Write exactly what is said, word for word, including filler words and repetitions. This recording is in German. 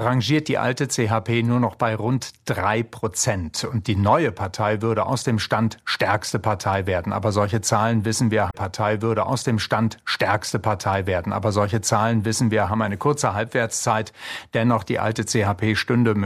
rangiert die alte C H P nur noch bei rund drei Prozent. Und die neue Partei würde aus dem Stand stärkste Partei werden. Aber solche Zahlen wissen wir, Partei würde aus dem Stand stärkste Partei werden. Aber solche Zahlen wissen wir, haben eine kurze Halbwertszeit. Dennoch, die alte C H P stünde